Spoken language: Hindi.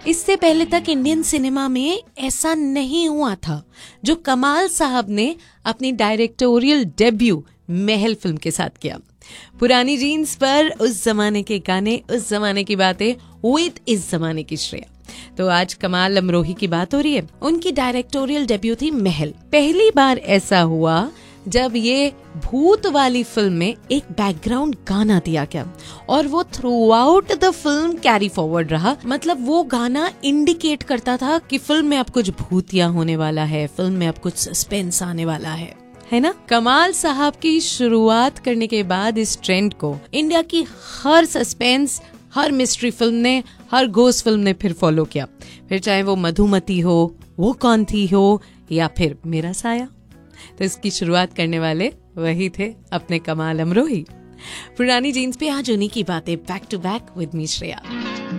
इससे पहले तक इंडियन सिनेमा में ऐसा नहीं हुआ था जो कमाल साहब ने अपनी डायरेक्टोरियल डेब्यू महल फिल्म के साथ किया। पुरानी जीन्स पर उस जमाने के गाने, उस जमाने की बातें विद इस जमाने की श्रेया। तो आज कमाल अमरोही की बात हो रही है। उनकी डायरेक्टोरियल डेब्यू थी महल। पहली बार ऐसा हुआ जब ये भूत वाली फिल्म में एक बैकग्राउंड गाना दिया गया और वो through out the film carry forward रहा। मतलब वो गाना इंडिकेट करता था कि फिल्म में अब कुछ भूतिया होने वाला है, फिल्म में अब कुछ सस्पेंस आने वाला है ना। कमाल साहब की शुरुआत करने के बाद इस ट्रेंड को इंडिया की हर सस्पेंस, हर मिस्ट्री फिल्म ने, हर घोस्ट फिल्म ने फिर फॉलो किया। फिर चाहे वो मधुमती हो, वो कौन थी हो, या फिर मेरा साया। तो इसकी शुरुआत करने वाले वही थे अपने कमाल अमरोही। पुरानी जीन्स पे आज उन्हीं की बातें back to back with me Shreya.